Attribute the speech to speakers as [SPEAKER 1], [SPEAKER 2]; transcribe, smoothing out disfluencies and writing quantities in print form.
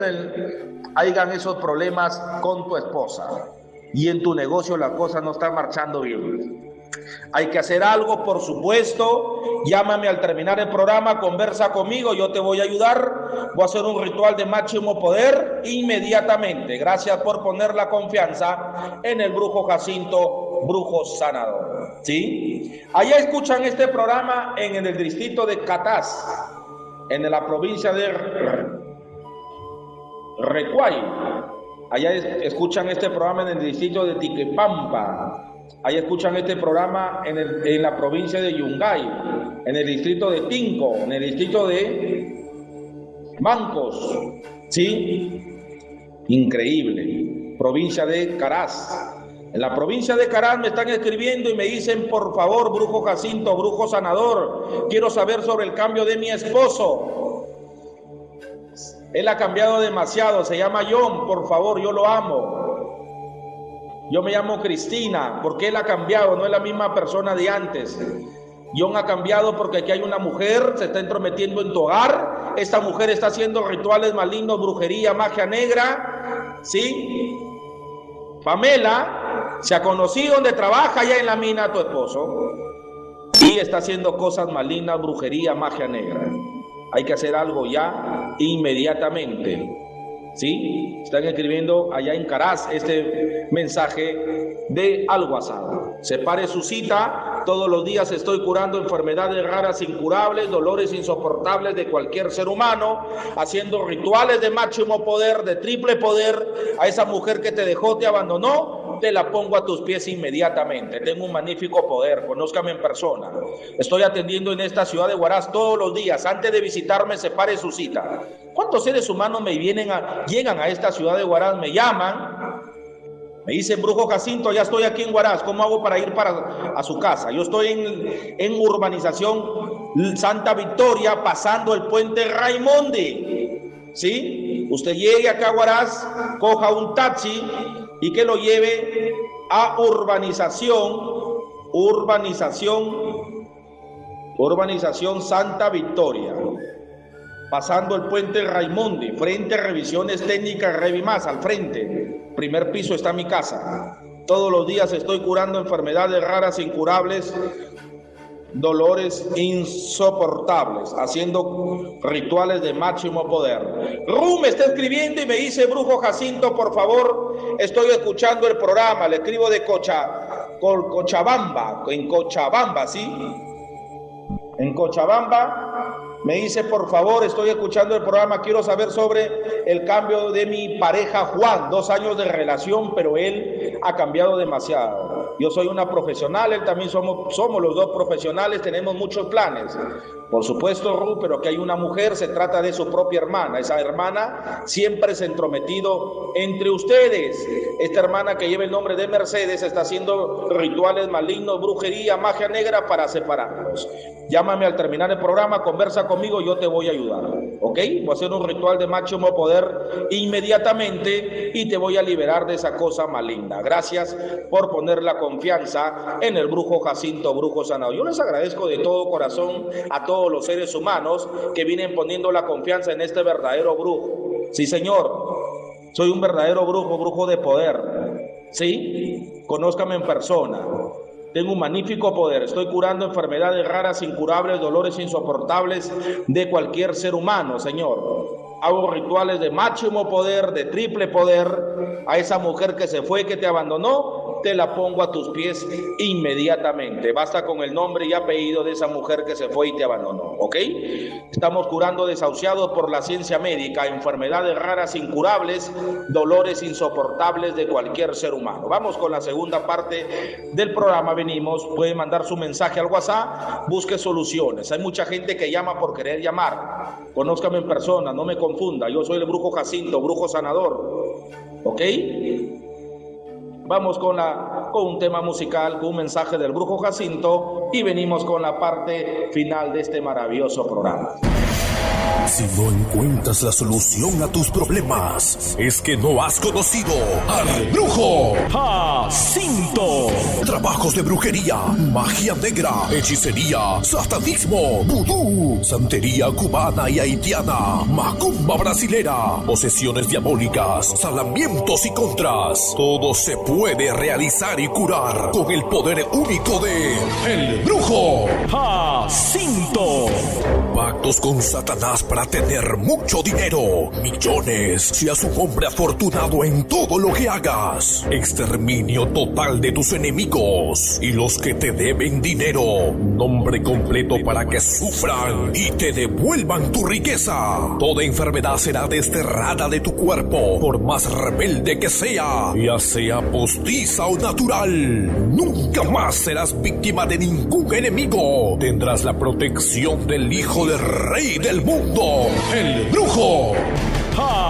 [SPEAKER 1] hayan esos problemas con tu esposa y en tu negocio la cosa no está marchando bien. Hay que hacer algo, por supuesto. Llámame al terminar el programa, conversa conmigo, yo te voy a ayudar. Voy a hacer un ritual de máximo poder inmediatamente. Gracias por poner la confianza en el brujo Jacinto, brujo sanador. ¿Sí? Allá escuchan este programa en el distrito de Catás, en la provincia de Recuay. Allá escuchan este programa en el distrito de Tiquepampa. Ahí escuchan este programa en la provincia de Yungay, en el distrito de Tinco, en el distrito de Mancos, ¿sí? Increíble. Provincia de Caraz. En la provincia de Caraz me están escribiendo y me dicen, por favor, brujo Jacinto, brujo sanador, quiero saber sobre el cambio de mi esposo. Él ha cambiado demasiado, se llama John, por favor, yo lo amo. Yo me llamo Cristina, porque él ha cambiado, no es la misma persona de antes. John ha cambiado porque aquí hay una mujer, se está entrometiendo en tu hogar. Esta mujer está haciendo rituales malignos, brujería, magia negra. ¿Sí? Pamela se ha conocido donde trabaja allá en la mina tu esposo. Y está haciendo cosas malignas, brujería, magia negra. Hay que hacer algo ya, inmediatamente. ¿Sí? Están escribiendo allá en Caraz este mensaje de al WhatsApp. Separe su cita. Todos los días estoy curando enfermedades raras, incurables, dolores insoportables de cualquier ser humano, haciendo rituales de máximo poder, de triple poder. A esa mujer que te dejó, te abandonó, te la pongo a tus pies inmediatamente. Tengo un magnífico poder, conózcame en persona. Estoy atendiendo en esta ciudad de Huaraz todos los días. Antes de visitarme, separe su cita. ¿Cuántos seres humanos llegan a esta ciudad de Huaraz, me llaman, me dicen, brujo Jacinto, ya estoy aquí en Huaraz, ¿cómo hago para ir a su casa? Yo estoy en urbanización Santa Victoria, pasando el puente Raimondi, ¿sí? Usted llegue acá a Huaraz, coja un taxi y que lo lleve a urbanización Santa Victoria, pasando el puente Raimondi, frente a Revisiones Técnicas Revimás, al frente, primer piso está mi casa. Todos los días estoy curando enfermedades raras, incurables, dolores insoportables, haciendo rituales de máximo poder. Me está escribiendo y me dice, brujo Jacinto, por favor, estoy escuchando el programa, le escribo de Cochabamba, en Cochabamba, ¿sí? En Cochabamba. Me dice, por favor, estoy escuchando el programa, quiero saber sobre el cambio de mi pareja Juan, 2 años de relación, pero él ha cambiado demasiado. Yo soy una profesional, él también somos los dos profesionales, tenemos muchos planes. Por supuesto, pero que hay una mujer, se trata de su propia hermana. Esa hermana siempre se ha entrometido entre ustedes. Esta hermana que lleva el nombre de Mercedes está haciendo rituales malignos, brujería, magia negra para separarlos. Llámame al terminar el programa, conversa conmigo, yo te voy a ayudar. ¿Ok? Voy a hacer un ritual de máximo poder inmediatamente y te voy a liberar de esa cosa maligna. Gracias por poner la confianza en el brujo Jacinto, brujo sanador. Yo les agradezco de todo corazón a todos los seres humanos que vienen poniendo la confianza en este verdadero brujo. Sí, señor, soy un verdadero brujo, brujo de poder. Sí, conózcame en persona. Tengo un magnífico poder, estoy curando enfermedades raras, incurables, dolores insoportables de cualquier ser humano, señor. Hago rituales de máximo poder, de triple poder. A esa mujer que se fue, que te abandonó, te la pongo a tus pies inmediatamente. Basta con el nombre y apellido de esa mujer que se fue y te abandonó, ¿ok? Estamos curando desahuciados por la ciencia médica, enfermedades raras, incurables, dolores insoportables de cualquier ser humano. Vamos con la segunda parte del programa. Venimos, puede mandar su mensaje al WhatsApp, busque soluciones. Hay mucha gente que llama por querer llamar. Conózcame en persona, no me confunda. Yo soy el brujo Jacinto, brujo sanador, ¿ok? Vamos con un tema musical, con un mensaje del brujo Jacinto y venimos con la parte final de este maravilloso programa.
[SPEAKER 2] Si no encuentras la solución a tus problemas, es que no has conocido al Brujo Jacinto. Trabajos de brujería, magia negra, hechicería, satanismo, vudú, santería cubana y haitiana, macumba brasilera, posesiones diabólicas, salamientos y contras. Todo se puede realizar y curar con el poder único de el Brujo Jacinto. Pactos con Satanás para tener mucho dinero, millones, seas un hombre afortunado en todo lo que hagas. Exterminio total de tus enemigos y los que te deben dinero. Nombre completo para que sufran y te devuelvan tu riqueza. Toda enfermedad será desterrada de tu cuerpo, por más rebelde que sea, ya sea postiza o natural. Nunca más serás víctima de ningún enemigo. Tendrás la protección del Hijo del Rey del Mundo, el Brujo